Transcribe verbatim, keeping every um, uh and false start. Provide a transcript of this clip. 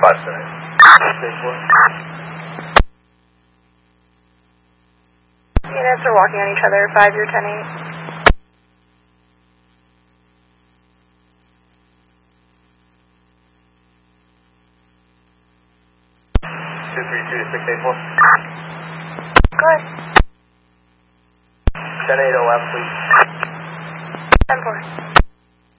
five seven eight. Units are walking on each other, five zero ten eight. two three two six eight four. Go ahead. ten eight oh left, please. ten four.